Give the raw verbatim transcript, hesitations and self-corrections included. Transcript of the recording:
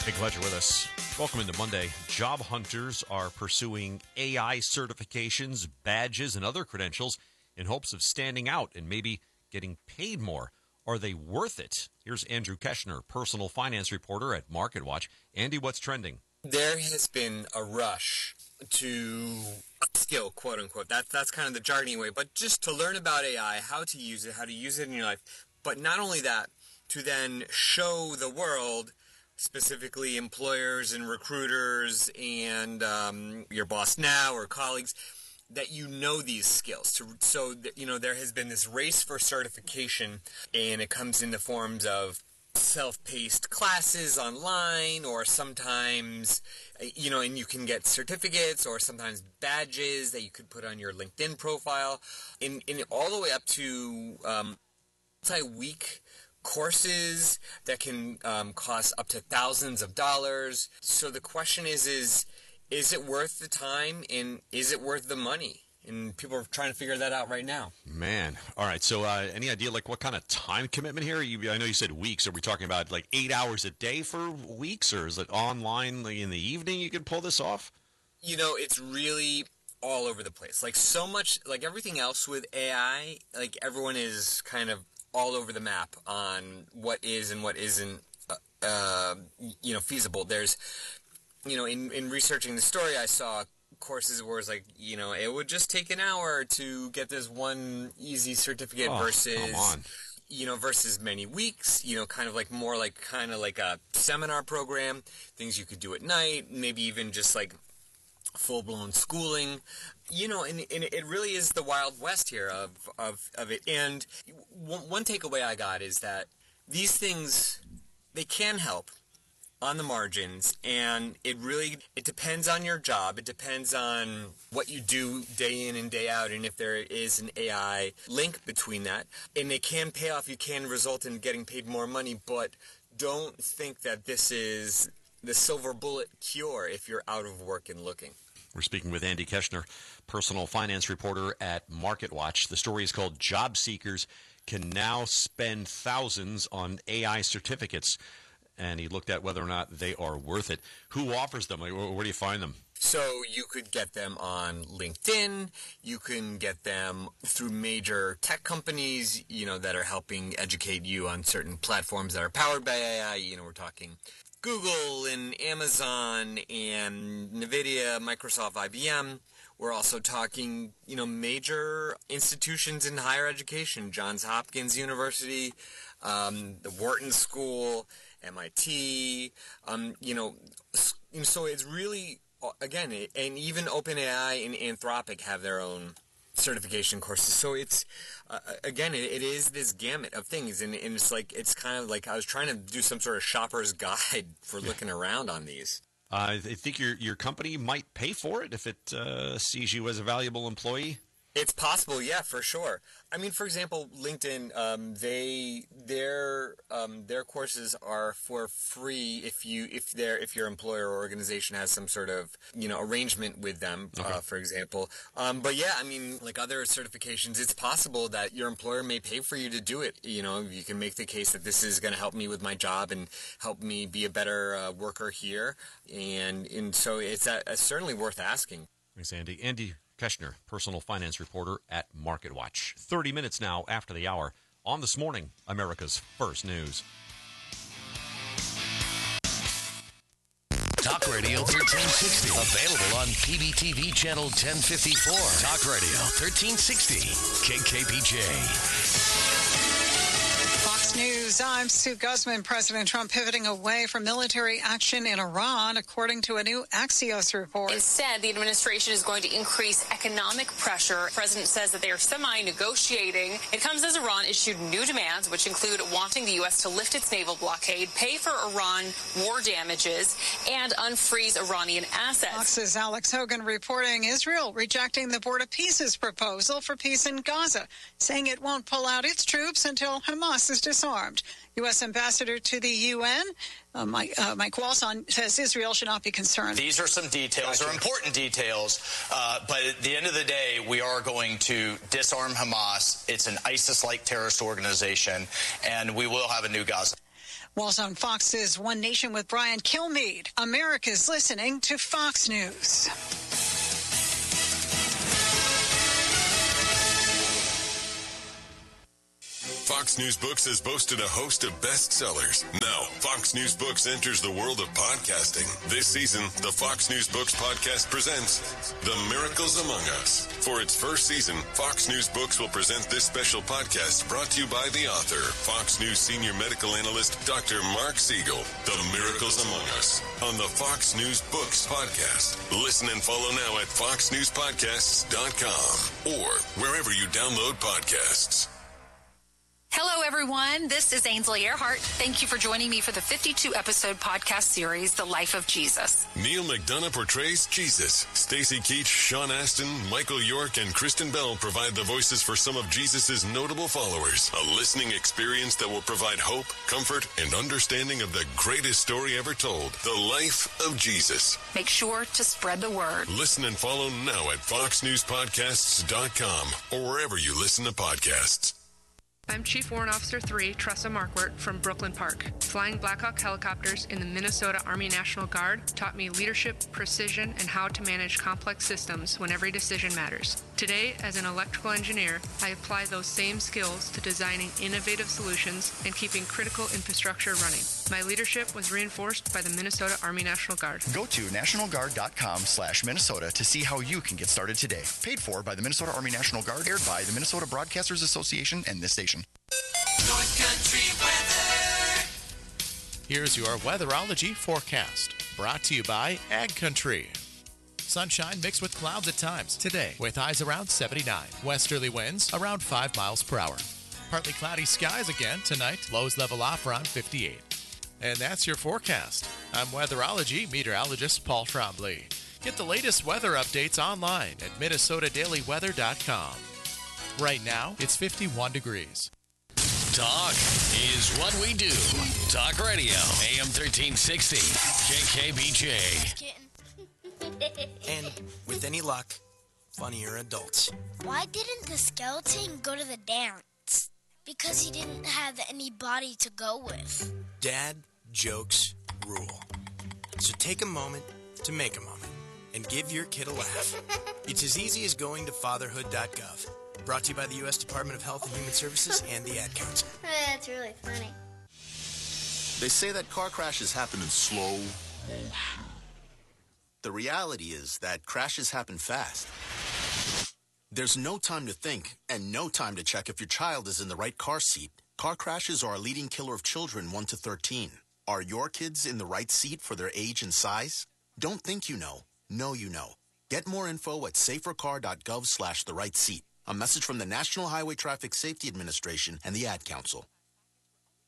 Hey, glad you're with us. Welcome into Monday. Job hunters are pursuing A I certifications, badges, and other credentials in hopes of standing out and maybe getting paid more. Are they worth it? Here's Andrew Keshner, personal finance reporter at MarketWatch. Andy, what's trending? There has been a rush to upskill, quote unquote. That, that's kind of the jargony way, but just to learn about A I, how to use it, how to use it in your life. But not only that, to then show the world, specifically employers and recruiters and um, your boss now or colleagues, that you know these skills. So, so that, you know, there has been this race for certification, and it comes in the forms of self-paced classes online, or sometimes, you know, and you can get certificates or sometimes badges that you could put on your LinkedIn profile, and, and all the way up to um, multi-week courses that can um, cost up to thousands of dollars. So the question is, is, is it worth the time, and is it worth the money? And people are trying to figure that out right now. Man. All right. So uh, any idea like what kind of time commitment here? You, I know you said weeks. Are we talking about like eight hours a day for weeks, or is it online like in the evening you can pull this off? You know, it's really all over the place. Like so much, like everything else with A I, like everyone is kind of all over the map on what is and what isn't, uh, uh, you know, feasible. There's, you know, in, in researching the story, I saw courses where it's like, you know, it would just take an hour to get this one easy certificate oh, versus, come on. you know, versus many weeks, you know, kind of like more like kind of like a seminar program, things you could do at night, maybe even just like full-blown schooling, you know, and, and it really is the Wild West here of, of, of it. And one, one takeaway I got is that these things, they can help on the margins, and it really, it depends on your job. It depends on what you do day in and day out, and if there is an A I link between that. And they can pay off. You can result in getting paid more money, but don't think that this is the silver bullet cure if you're out of work and looking. We're speaking with Andy Keshner, personal finance reporter at MarketWatch. The story is called Job Seekers Can Now Spend Thousands on A I Certificates. And he looked at whether or not they are worth it. Who offers them? Like, where do you find them? So you could get them on LinkedIn. You can get them through major tech companies, you know, that are helping educate you on certain platforms that are powered by A I. You know, we're talking Google and Amazon and NVIDIA, Microsoft, I B M. We're also talking, you know, major institutions in higher education, Johns Hopkins University, um, the Wharton School, M I T, um, you know, so it's really, again, and even OpenAI and Anthropic have their own certification courses. So it's, uh, again, it, it is this gamut of things, and, and it's like, it's kind of like I was trying to do some sort of shopper's guide for looking around on these. Uh, I think your your company might pay for it if it uh, sees you as a valuable employee. It's possible, yeah, for sure. I mean, for example, LinkedIn, um, they their um, their courses are for free if you if their if your employer or organization has some sort of you know arrangement with them, okay. uh, for example. Um, but yeah, I mean, like other certifications, it's possible that your employer may pay for you to do it. You know, you can make the case that this is going to help me with my job and help me be a better uh, worker here, and and so it's uh, certainly worth asking. Thanks, Andy. Andy Keshner, personal finance reporter at MarketWatch. thirty minutes now after the hour on This Morning, America's First News. Talk Radio thirteen sixty. Available on P B T V channel ten fifty-four. Talk Radio thirteen sixty. K K B J. Fox News, I'm Sue Guzman. President Trump pivoting away from military action in Iran, according to a new Axios report. Instead, the administration is going to increase economic pressure. The president says that they are semi-negotiating. It comes as Iran issued new demands, which include wanting the U S to lift its naval blockade, pay for Iran war damages, and unfreeze Iranian assets. Fox's Alex Hogan reporting Israel rejecting the Board of Peace's proposal for peace in Gaza, saying it won't pull out its troops until Hamas is disarmed. U S Ambassador to the U N, uh, Mike, uh, Mike Walson, says Israel should not be concerned. These are some details. They're important details, uh, but at the end of the day, we are going to disarm Hamas. It's an ISIS-like terrorist organization, and we will have a new Gaza. Walls on Fox's One Nation with Brian Kilmeade. America's listening to Fox News. Fox News Books has boasted a host of bestsellers. Now, Fox News Books enters the world of podcasting. This season, the Fox News Books podcast presents The Miracles Among Us. For its first season, Fox News Books will present this special podcast brought to you by the author, Fox News senior medical analyst, Doctor Mark Siegel. The Miracles Among Us on the Fox News Books podcast. Listen and follow now at fox news podcasts dot com or wherever you download podcasts. Hello, everyone. This is Ainsley Earhart. Thank you for joining me for the fifty-two episode podcast series, The Life of Jesus. Neil McDonough portrays Jesus. Stacy Keach, Sean Astin, Michael York, and Kristen Bell provide the voices for some of Jesus' notable followers. A listening experience that will provide hope, comfort, and understanding of the greatest story ever told, The Life of Jesus. Make sure to spread the word. Listen and follow now at fox news podcasts dot com or wherever you listen to podcasts. I'm Chief Warrant Officer three, Tressa Markwart from Brooklyn Park. Flying Black Hawk helicopters in the Minnesota Army National Guard taught me leadership, precision, and how to manage complex systems when every decision matters. Today, as an electrical engineer, I apply those same skills to designing innovative solutions and keeping critical infrastructure running. My leadership was reinforced by the Minnesota Army National Guard. Go to national guard dot com slash Minnesota to see how you can get started today. Paid for by the Minnesota Army National Guard, aired by the Minnesota Broadcasters Association and this station. North Country weather. Here's your weatherology forecast, brought to you by Ag Country. Sunshine mixed with clouds at times today, with highs around seventy-nine. Westerly winds around five miles per hour. Partly cloudy skies again tonight. Lows level off around fifty-eight. And that's your forecast. I'm weatherology meteorologist Paul Trombley. Get the latest weather updates online at minnesota daily weather dot com. Right now, it's fifty-one degrees. Talk is what we do. Talk Radio, A M thirteen sixty, K K B J. And with any luck, funnier adults. Why didn't the skeleton go to the dance? Because he didn't have any body to go with. Dad jokes rule. So take a moment to make a moment and give your kid a laugh. It's as easy as going to fatherhood dot gov. Brought to you by the U S Department of Health and Human Services and the Ad Council. That's really funny. They say that car crashes happen in slow motion. The reality is that crashes happen fast. There's no time to think and no time to check if your child is in the right car seat. Car crashes are a leading killer of children one to thirteen. Are your kids in the right seat for their age and size? Don't think you know. Know you know. Get more info at safer car dot gov slash the right seat. A message from the National Highway Traffic Safety Administration and the Ad Council.